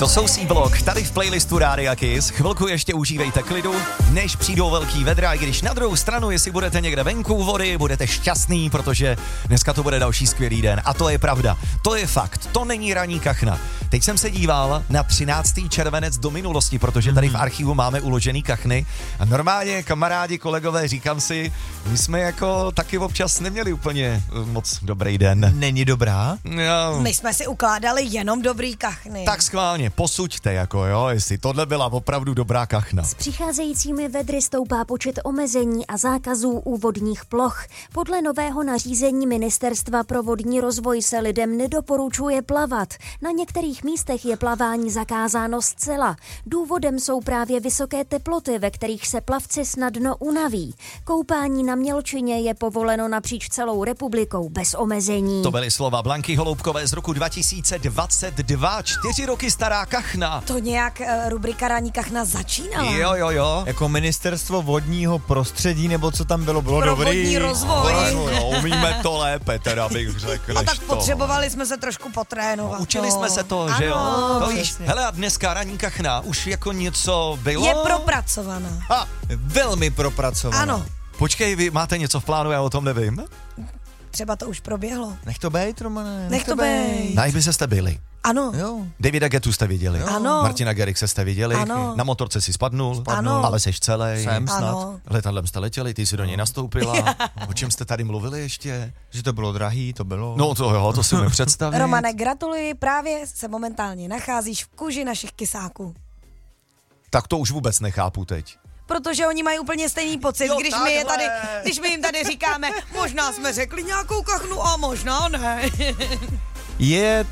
To jsou C-Block, tady v playlistu Rádia Kiss. Chvilku ještě užívejte klidu, než přijdou velký vedra, i když na druhou stranu, jestli budete někde venku u vody, budete šťastný, protože dneska to bude další skvělý den. A to je pravda, to je fakt, to není ranní kachna. Teď jsem se díval na 13. červenec do minulosti, protože tady v archivu máme uložený kachny. A normálně, kamarádi, kolegové, říkám si, my jsme jako taky občas neměli úplně moc dobrý den. Není dobrá? Jo. My jsme si ukládali jenom dobrý kachny. Tak schválně, posuďte jako jo, jestli tohle byla opravdu dobrá kachna. S přicházejícími vedry stoupá počet omezení a zákazů u vodních ploch. Podle nového nařízení Ministerstva pro vodní rozvoj se lidem nedoporučuje plavat. Na některých místech je plavání zakázáno zcela. Důvodem jsou právě vysoké teploty, ve kterých se plavci snadno unaví. Koupání na mělčině je povoleno napříč celou republikou bez omezení. To byly slova Blanky Holoubkové z roku 2022, 4 roky stará kachna. To nějak rubrika ranní kachna začínala. Jo. Jako ministerstvo vodního prostředí, nebo co tam bylo Pro dobrý. vodní rozvoj. No, umíme to lépe, teda bych řekl, A než tak to. potřebovali jsme se trošku potrénovat. Učili jsme se to, že jo? Ano, To víš, přesně. hele, a dneska ranní kachna už jako něco bylo? Je propracovaná. A, Velmi propracovaná. Ano, počkej, vy máte něco v plánu, já o tom nevím. třeba to už proběhlo. Nech to bejt, Romane. Nech to bejt. Na Ibize jste byli. Ano, Jo. Davida Gettu jste viděli. Ano. Martina Garrixe jste viděli. Ano. Na motorce si spadnul, Ano. ale seš celej. Jsem snad. ano. Letadlem jste letěli, ty si do něj nastoupila. O čem jste tady mluvili ještě? Že to bylo drahý, to bylo. No to jo, to si umím představit. Romane, gratuluji, právě se momentálně nacházíš v kůži našich kysáků. Tak to už vůbec nechápu teď. Protože oni mají úplně stejný pocit, Jo, když my jim tady říkáme, možná jsme řekli nějakou kachnu a možná ne. Je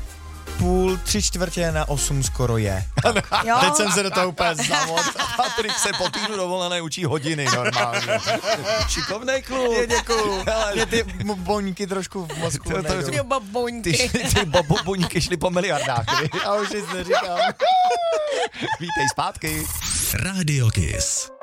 7:45 skoro je. Jo? Teď jsem se do toho úplně zamot. Patrik se po týdnu dovolené učí hodiny normálně. Šikovnej kluk. Děkuju. Hele, Mě ty boňky trošku v mozku To- to- nejdou. ty Baboňky. ty buňky šly po miliardách. Já už nic neříkám. Vítej zpátky. Radio Kiss.